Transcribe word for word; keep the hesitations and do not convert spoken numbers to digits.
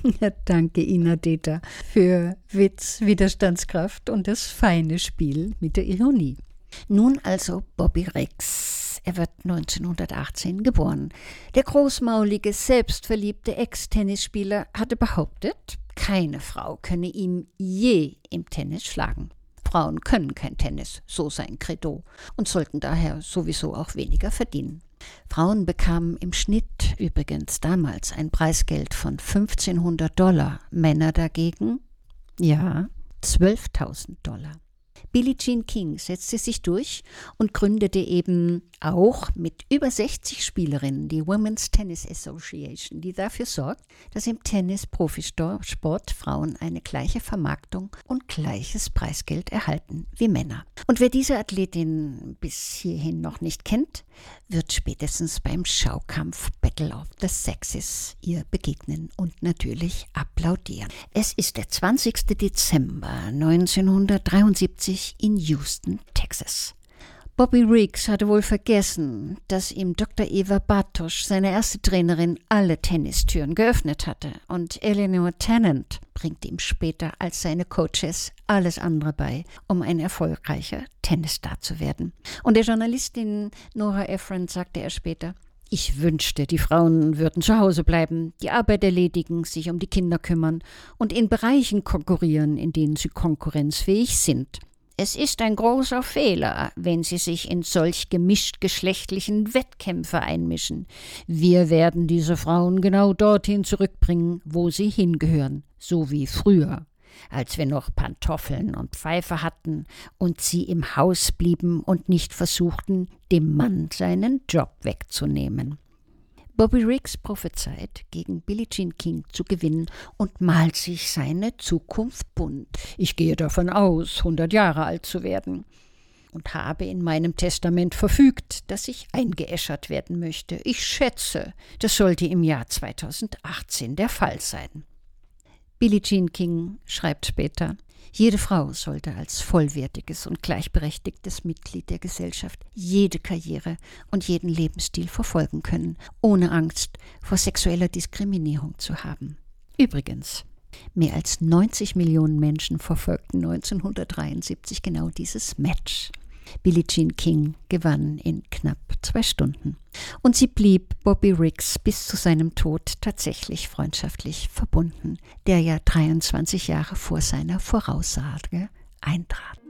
Ja, danke, Ina Deta, für Witz, Widerstandskraft und das feine Spiel mit der Ironie. Nun also Bobby Riggs. Er wird neunzehnhundertachtzehn geboren. Der großmaulige, selbstverliebte Ex-Tennisspieler hatte behauptet, keine Frau könne ihm je im Tennis schlagen. Frauen können kein Tennis, so sein Credo, und sollten daher sowieso auch weniger verdienen. Frauen bekamen im Schnitt übrigens damals ein Preisgeld von fünfzehnhundert Dollar, Männer dagegen, ja, zwölftausend Dollar. Billie Jean King setzte sich durch und gründete eben auch mit über sechzig Spielerinnen die Women's Tennis Association, die dafür sorgt, dass im Tennis-Profisport Frauen eine gleiche Vermarktung und gleiches Preisgeld erhalten wie Männer. Und wer diese Athletin bis hierhin noch nicht kennt, wird spätestens beim Schaukampf Battle of the Sexes ihr begegnen und natürlich applaudieren. Es ist der zwanzigster Dezember neunzehnhundertdreiundsiebzig in Houston, Texas. Bobby Riggs hatte wohl vergessen, dass ihm Doktor Eva Bartosch, seine erste Trainerin, alle Tennistüren geöffnet hatte. Und Eleanor Tennant bringt ihm später als seine Coaches alles andere bei, um ein erfolgreicher Tennisstar zu werden. Und der Journalistin Nora Ephron sagte er später: Ich wünschte, die Frauen würden zu Hause bleiben, die Arbeit erledigen, sich um die Kinder kümmern und in Bereichen konkurrieren, in denen sie konkurrenzfähig sind. Es ist ein großer Fehler, wenn sie sich in solch gemischtgeschlechtlichen Wettkämpfe einmischen. Wir werden diese Frauen genau dorthin zurückbringen, wo sie hingehören, so wie früher, als wir noch Pantoffeln und Pfeife hatten und sie im Haus blieben und nicht versuchten, dem Mann seinen Job wegzunehmen. Bobby Riggs prophezeit, gegen Billie Jean King zu gewinnen und malt sich seine Zukunft bunt. Ich gehe davon aus, hundert Jahre alt zu werden und habe in meinem Testament verfügt, dass ich eingeäschert werden möchte. Ich schätze, das sollte im Jahr zweitausendachtzehn der Fall sein. Billie Jean King schreibt später: Jede Frau sollte als vollwertiges und gleichberechtigtes Mitglied der Gesellschaft jede Karriere und jeden Lebensstil verfolgen können, ohne Angst vor sexueller Diskriminierung zu haben. Übrigens, mehr als neunzig Millionen Menschen verfolgten neunzehnhundertdreiundsiebzig genau dieses Match. Billie Jean King gewann in knapp zwei Stunden. Und sie blieb Bobby Riggs bis zu seinem Tod tatsächlich freundschaftlich verbunden, der ja dreiundzwanzig Jahre vor seiner Voraussage eintrat.